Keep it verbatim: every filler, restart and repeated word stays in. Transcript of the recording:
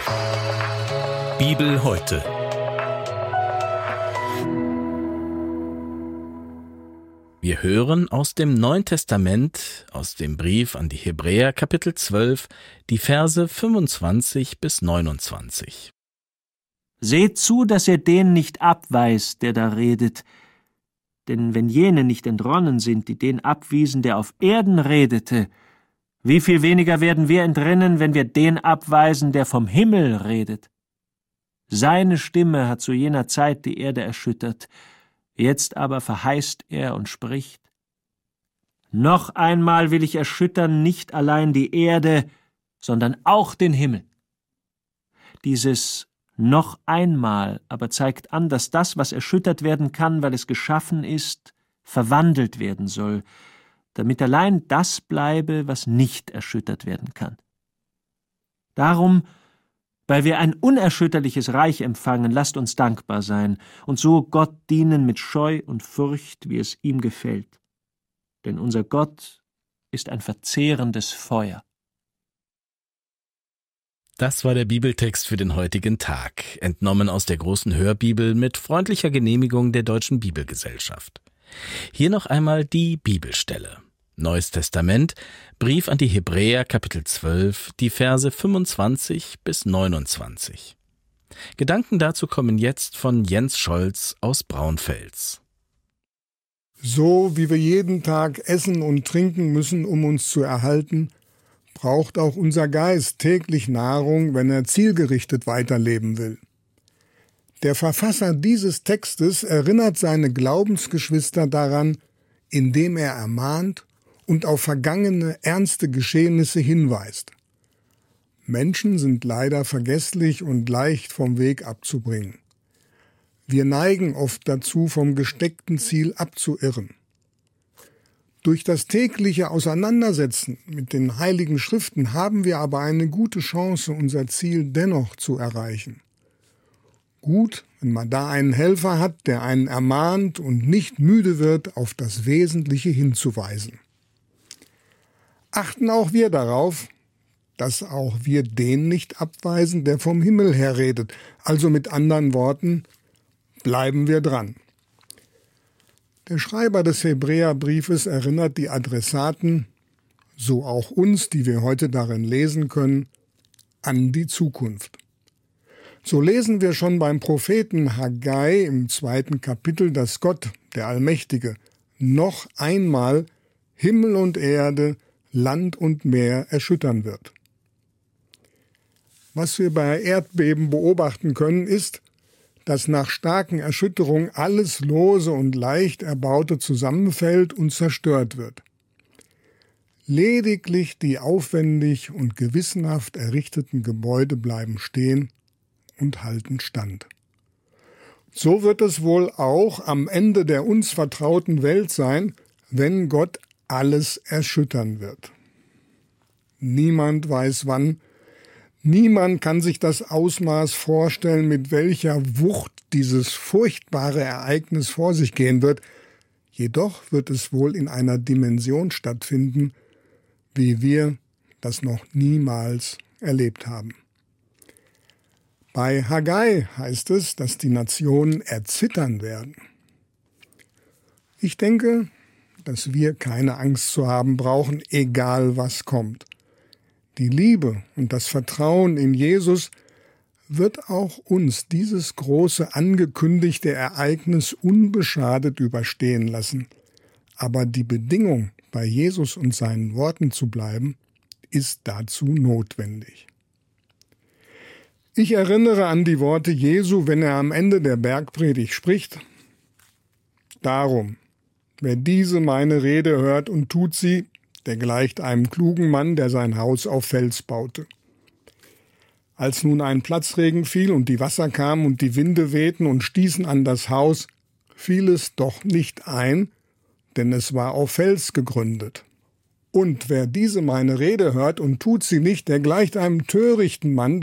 Bibel heute. Wir hören aus dem Neuen Testament, aus dem Brief an die Hebräer, Kapitel zwölf, die Verse fünfundzwanzig bis neunundzwanzig. Seht zu, dass ihr den nicht abweist, der da redet. Denn wenn jene nicht entronnen sind, die den abwiesen, der auf Erden redete, wie viel weniger werden wir entrinnen, wenn wir den abweisen, der vom Himmel redet? Seine Stimme hat zu jener Zeit die Erde erschüttert. Jetzt aber verheißt er und spricht: Noch einmal will ich erschüttern nicht allein die Erde, sondern auch den Himmel. Dieses noch einmal aber zeigt an, dass das, was erschüttert werden kann, weil es geschaffen ist, verwandelt werden soll, damit allein das bleibe, was nicht erschüttert werden kann. Darum, weil wir ein unerschütterliches Reich empfangen, lasst uns dankbar sein und so Gott dienen mit Scheu und Furcht, wie es ihm gefällt. Denn unser Gott ist ein verzehrendes Feuer. Das war der Bibeltext für den heutigen Tag, entnommen aus der großen Hörbibel mit freundlicher Genehmigung der Deutschen Bibelgesellschaft. Hier noch einmal die Bibelstelle. Neues Testament, Brief an die Hebräer, Kapitel zwölf, die Verse fünfundzwanzig bis neunundzwanzig. Gedanken dazu kommen jetzt von Jens Scholz aus Braunfels. So wie wir jeden Tag essen und trinken müssen, um uns zu erhalten, braucht auch unser Geist täglich Nahrung, wenn er zielgerichtet weiterleben will. Der Verfasser dieses Textes erinnert seine Glaubensgeschwister daran, indem er ermahnt und auf vergangene, ernste Geschehnisse hinweist. Menschen sind leider vergesslich und leicht vom Weg abzubringen. Wir neigen oft dazu, vom gesteckten Ziel abzuirren. Durch das tägliche Auseinandersetzen mit den Heiligen Schriften haben wir aber eine gute Chance, unser Ziel dennoch zu erreichen. Gut, wenn man da einen Helfer hat, der einen ermahnt und nicht müde wird, auf das Wesentliche hinzuweisen. Achten auch wir darauf, dass auch wir den nicht abweisen, der vom Himmel her redet. Also mit anderen Worten, bleiben wir dran. Der Schreiber des Hebräerbriefes erinnert die Adressaten, so auch uns, die wir heute darin lesen können, an die Zukunft. So lesen wir schon beim Propheten Haggai im zweiten Kapitel, dass Gott, der Allmächtige, noch einmal Himmel und Erde, Land und Meer erschüttern wird. Was wir bei Erdbeben beobachten können, ist, dass nach starken Erschütterungen alles Lose und leicht Erbaute zusammenfällt und zerstört wird. Lediglich die aufwendig und gewissenhaft errichteten Gebäude bleiben stehen und halten stand. So wird es wohl auch am Ende der uns vertrauten Welt sein, wenn Gott alles erschüttern wird. Niemand weiß wann, niemand kann sich das Ausmaß vorstellen, mit welcher Wucht dieses furchtbare Ereignis vor sich gehen wird. Jedoch wird es wohl in einer Dimension stattfinden, wie wir das noch niemals erlebt haben. Bei Haggai heißt es, dass die Nationen erzittern werden. Ich denke, dass wir keine Angst zu haben brauchen, egal was kommt. Die Liebe und das Vertrauen in Jesus wird auch uns dieses große angekündigte Ereignis unbeschadet überstehen lassen. Aber die Bedingung, bei Jesus und seinen Worten zu bleiben, ist dazu notwendig. Ich erinnere an die Worte Jesu, wenn er am Ende der Bergpredigt spricht: Darum, wer diese meine Rede hört und tut sie, der gleicht einem klugen Mann, der sein Haus auf Fels baute. Als nun ein Platzregen fiel und die Wasser kamen und die Winde wehten und stießen an das Haus, fiel es doch nicht ein, denn es war auf Fels gegründet. Und wer diese meine Rede hört und tut sie nicht, der gleicht einem törichten Mann,